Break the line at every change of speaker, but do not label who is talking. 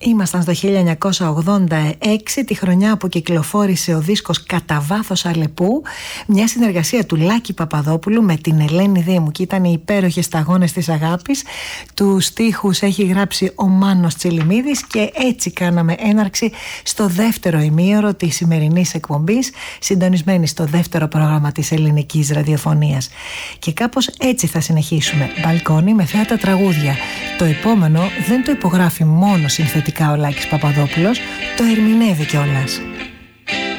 Ήμασταν στο 1986, τη χρονιά που κυκλοφόρησε ο δίσκος «Κατά βάθος Αλεπού», μια συνεργασία του Λάκη Παπαδόπουλου με την Ελένη Δήμου, και ήταν οι υπέροχες σταγόνες της αγάπης. Τους στίχους έχει γράψει ο Μάνος Τσιλιμίδης, και έτσι κάναμε έναρξη στο δεύτερο ημίωρο της σημερινής εκπομπής, συντονισμένη στο δεύτερο πρόγραμμα της ελληνικής ραδιοφωνίας. Και κάπως έτσι θα συνεχίσουμε. Μπαλκόνι με θέατα τραγούδια. Το επόμενο δεν το υπογράφει μόνο συνθετικά ο Λάκης Παπαδόπουλος, το ερμηνεύει κιόλας.